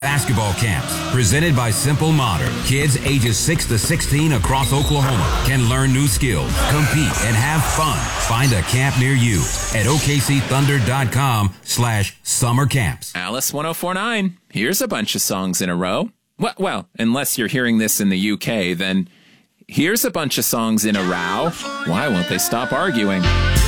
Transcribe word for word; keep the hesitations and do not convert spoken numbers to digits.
Basketball camps presented by Simple Modern. Kids ages six to sixteen across Oklahoma can learn new skills, compete, and have fun. Find a camp near you at O K C Thunder dot com slash summer camps. Alice one oh four point nine. Here's a bunch of songs in a row. Well, well, unless you're hearing this in the U K, then here's a bunch of songs in a row. Why won't they stop arguing?